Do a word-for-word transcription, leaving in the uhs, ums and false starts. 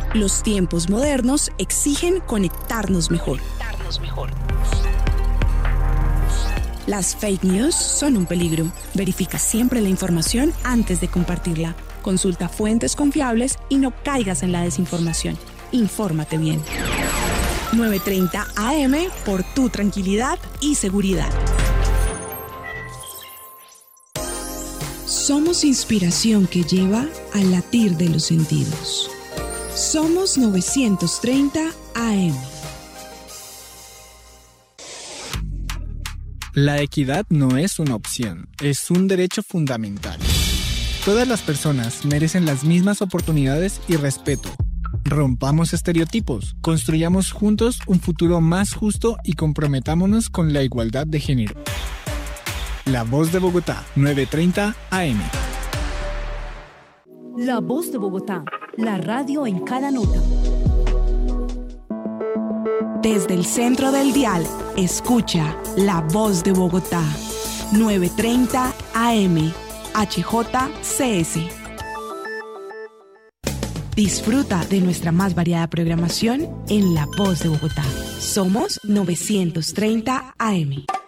Los tiempos modernos exigen conectarnos mejor. Conectarnos mejor. Las fake news son un peligro. Verifica siempre la información antes de compartirla. Consulta fuentes confiables y no caigas en la desinformación. Infórmate bien. nueve treinta A M por tu tranquilidad y seguridad. Somos inspiración que lleva al latir de los sentidos. Somos novecientos treinta A M. La equidad no es una opción, es un derecho fundamental. Todas las personas merecen las mismas oportunidades y respeto. Rompamos estereotipos, construyamos juntos un futuro más justo y comprometámonos con la igualdad de género. La Voz de Bogotá, nueve treinta A M. La Voz de Bogotá, la radio en cada nota. Desde el centro del dial, escucha La Voz de Bogotá, nueve treinta A M, H J C S. Disfruta de nuestra más variada programación en La Voz de Bogotá. Somos novecientos treinta A M.